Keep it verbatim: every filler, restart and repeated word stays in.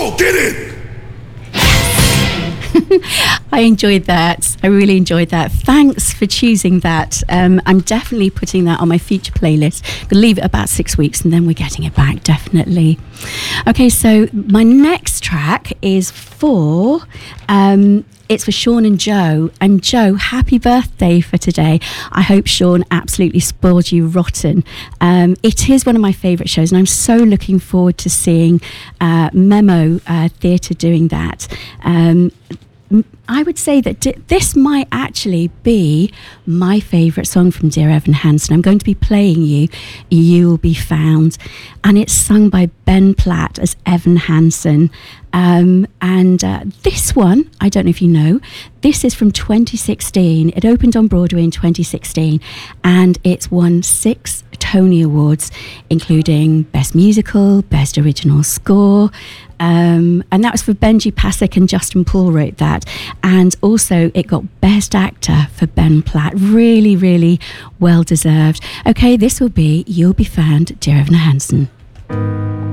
go, get it! I enjoyed that. I really enjoyed that. Thanks for choosing that. Um, I'm definitely putting that on my feature playlist. We'll leave it about six weeks and then we're getting it back, definitely. Okay, so my next track is for... Um, it's for Sean and Joe. And Joe, happy birthday for today. I hope Sean absolutely spoiled you rotten. Um, it is one of my favourite shows and I'm so looking forward to seeing uh, Memo uh, Theatre doing that. Um, I would say that d- this might actually be my favourite song from Dear Evan Hansen. I'm going to be playing you You'll Be Found, and it's sung by Ben Platt as Evan Hansen. Um, and uh, this one, I don't know if you know, this is from twenty sixteen. It opened on Broadway in twenty sixteen and it's won six Tony Awards, including Best Musical, Best Original Score, um, and that was for Benji Pasek and Justin Paul wrote that. And also it got Best Actor for Ben Platt. Really, really well deserved. Okay, this will be You'll Be Found, Dear Evan Hansen.